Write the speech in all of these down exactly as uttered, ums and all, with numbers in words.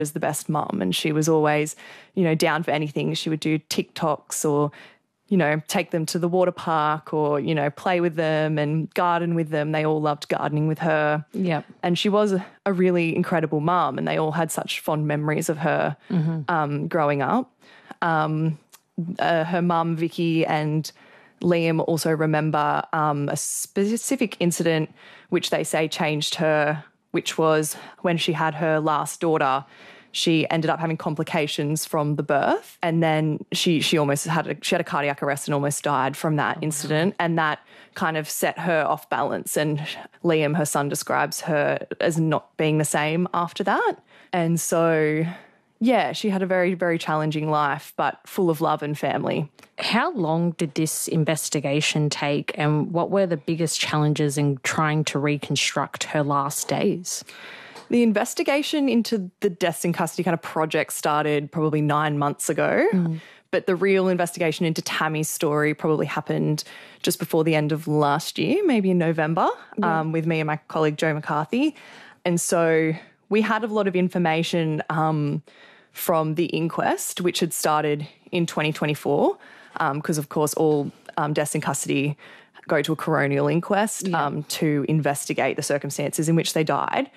was the best mum, and she was always, you know, down for anything. She would do TikToks or, you know, take them to the water park or, you know, play with them and garden with them. They all loved gardening with her. Yeah. And she was a, a really incredible mum, and they all had such fond memories of her mm-hmm. um, growing up. Um, uh, her mum, Vicky, and Liam also remember um, a specific incident which they say changed her, which was when she had her last daughter. She ended up having complications from the birth, and then she she almost had a, she had a cardiac arrest and almost died from that oh, incident. Wow. And that kind of set her off balance. And Liam, her son, describes her as not being the same after that. And so, yeah, she had a very, very challenging life, but full of love and family. How long did this investigation take, and what were the biggest challenges in trying to reconstruct her last days? The investigation into the deaths in custody kind of project started probably nine months ago, mm. but the real investigation into Tammy's story probably happened just before the end of last year, maybe in November, yeah. um, with me and my colleague Jo McCarthy. And so we had a lot of information um, from the inquest, which had started in twenty twenty-four, because, um, of course, all um, deaths in custody go to a coronial inquest yeah. um, to investigate the circumstances in which they died.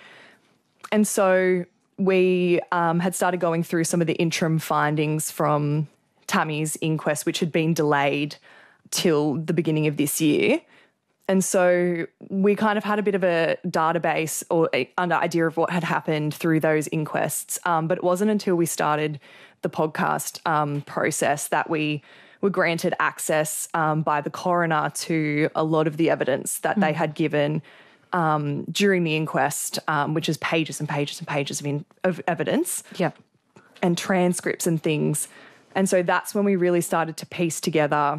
And so we um, had started going through some of the interim findings from Tammy's inquest, which had been delayed till the beginning of this year. And so we kind of had a bit of a database or an idea of what had happened through those inquests. Um, but it wasn't until we started the podcast um, process that we were granted access um, by the coroner to a lot of the evidence that mm. they had given Um, during the inquest, um, which is pages and pages and pages of, in, of evidence yeah. and transcripts and things. And so that's when we really started to piece together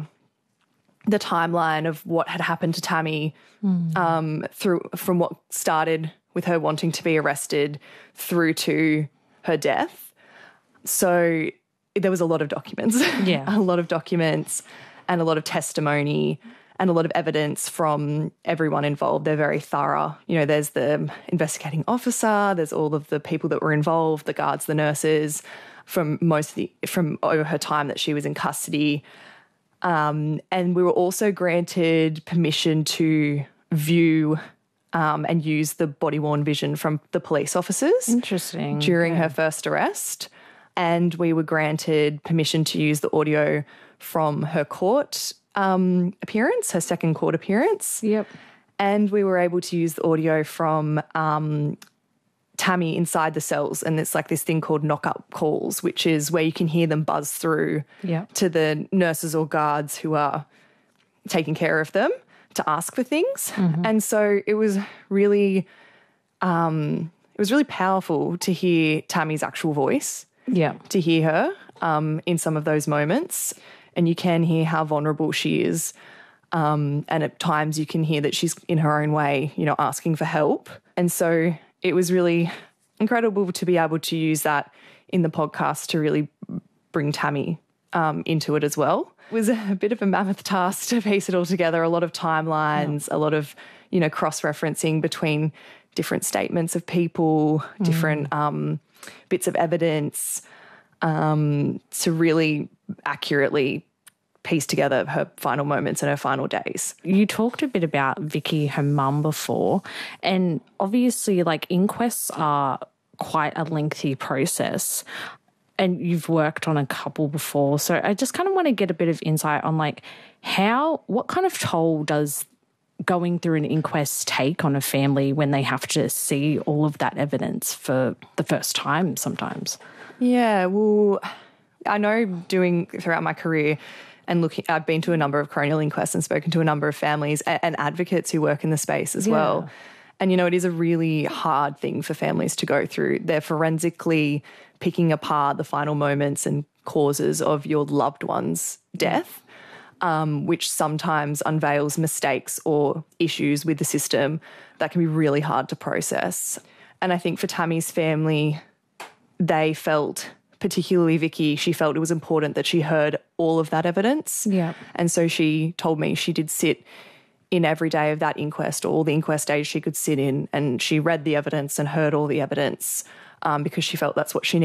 the timeline of what had happened to Tammy mm. um, through from what started with her wanting to be arrested through to her death. So there was a lot of documents, yeah. a lot of documents and a lot of testimony and a lot of evidence from everyone involved. They're very thorough. You know, there's the investigating officer, there's all of the people that were involved, the guards, the nurses, from most of the, from over her time that she was in custody. Um, and we were also granted permission to view um, and use the body-worn vision from the police officers. Interesting. During yeah. her first arrest. And we were granted permission to use the audio from her court Um, appearance, her second court appearance. Yep. And we were able to use the audio from um, Tammy inside the cells, and it's like this thing called knock-up calls, which is where you can hear them buzz through yep. to the nurses or guards who are taking care of them to ask for things. Mm-hmm. And so it was really, um, it was really powerful to hear Tammy's actual voice, yeah, to hear her um, in some of those moments. And you can hear how vulnerable she is. Um, and at times you can hear that she's in her own way, you know, asking for help. And so it was really incredible to be able to use that in the podcast to really bring Tammy um, into it as well. It was a bit of a mammoth task to piece it all together, a lot of timelines, yeah. a lot of, you know, cross-referencing between different statements of people, mm. different um, bits of evidence, um, to really accurately piece together her final moments and her final days. You talked a bit about Vicky, her mum, before, and obviously, like, inquests are quite a lengthy process, and you've worked on a couple before. So I just kind of want to get a bit of insight on, like, how, what kind of toll does going through an inquest take on a family when they have to see all of that evidence for the first time sometimes? Yeah, well, I know doing throughout my career and looking, I've been to a number of coronial inquests and spoken to a number of families and, and advocates who work in the space as yeah. well. And, you know, it is a really hard thing for families to go through. They're forensically picking apart the final moments and causes of your loved one's death, um, which sometimes unveils mistakes or issues with the system that can be really hard to process. And I think for Tammy's family, they felt, particularly Vicky, she felt it was important that she heard all of that evidence. Yeah. And so she told me she did sit in every day of that inquest, or all the inquest days she could sit in, and she read the evidence and heard all the evidence um, because she felt that's what she